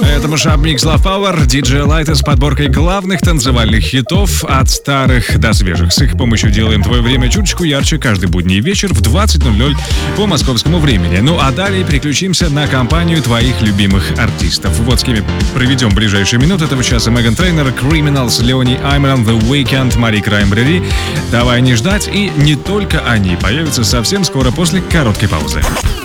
Это Mashup Mix Love Power, DJ Light с подборкой главных танцевальных хитов от старых до свежих. С их помощью делаем твое время чуточку ярче каждый будний вечер в 20:00 по московскому времени. Ну а далее переключимся на компанию твоих любимых артистов. Вот с кем проведем ближайшие минуты этого часа: Меган Трейнер, Criminals, Леони Аймран, The Weeknd, Мари Краймбрери. Давай не ждать, и не только они появятся совсем скоро после короткой паузы.